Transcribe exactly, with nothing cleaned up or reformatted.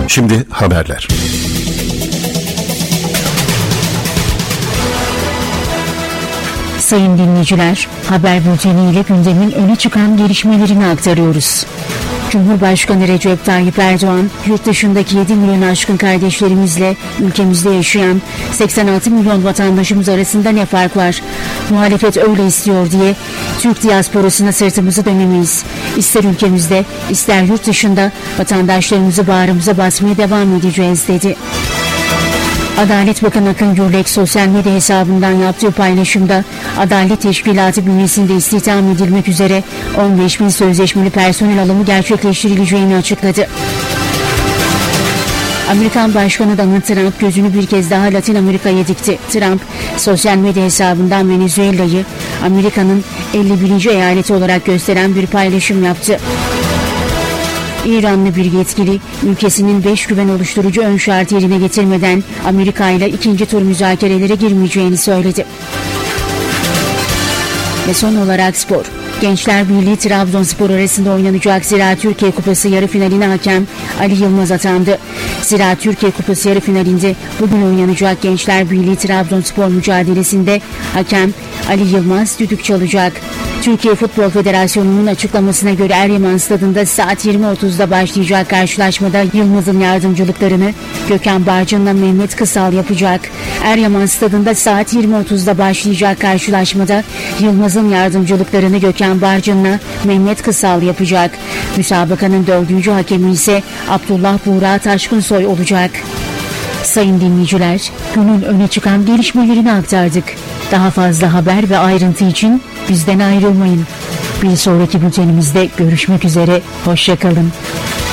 Şimdi haberler. Sayın dinleyiciler, haber bülteniyle gündemin öne çıkan gelişmelerini aktarıyoruz. Cumhurbaşkanı Recep Tayyip Erdoğan, yurt dışındaki yedi milyon aşkın kardeşlerimizle ülkemizde yaşayan seksen altı milyon vatandaşımız arasında ne fark var? Muhalefet öyle istiyor diye Türk diasporasına sırtımızı dönemeyiz. İster ülkemizde, ister yurt dışında vatandaşlarımızı bağrımıza basmaya devam edeceğiz dedi. Adalet Bakanı Akın Gürlek sosyal medya hesabından yaptığı paylaşımda Adalet Teşkilatı bünyesinde istihdam edilmek üzere on beş bin sözleşmeli personel alımı gerçekleştirileceğini açıkladı. Amerikan Başkanı Donald Trump gözünü bir kez daha Latin Amerika'ya dikti. Trump, sosyal medya hesabından Venezuela'yı Amerika'nın elli birinci eyaleti olarak gösteren bir paylaşım yaptı. İranlı bir yetkili, ülkesinin beş güven oluşturucu ön şartı yerine getirmeden Amerika ile ikinci tur müzakerelere girmeyeceğini söyledi. Ve son olarak spor. Gençler Birliği Trabzonspor arasında oynanacak Ziraat Türkiye Kupası yarı finaline hakem Ali Yılmaz atandı. Ziraat Türkiye Kupası yarı finalinde bugün oynanacak Gençler Birliği Trabzonspor mücadelesinde hakem Ali Yılmaz düdük çalacak. Türkiye Futbol Federasyonu'nun açıklamasına göre Eryaman Stadı'nda saat yirmi otuzda başlayacak karşılaşmada Yılmaz'ın yardımcılıklarını Gökhan Barcan'la Mehmet Kısal yapacak. Eryaman Stadı'nda saat yirmi otuzda başlayacak karşılaşmada Yılmaz'ın yardımcılıklarını Gökhan Barcan'la Mehmet Kısal yapacak. Müsabakanın dördüncü hakemi ise Abdullah Buğra Taşkınsoy olacak. Sayın dinleyiciler, günün öne çıkan gelişmelerini aktardık. Daha fazla haber ve ayrıntı için bizden ayrılmayın. Bir sonraki bültenimizde görüşmek üzere, hoşça kalın.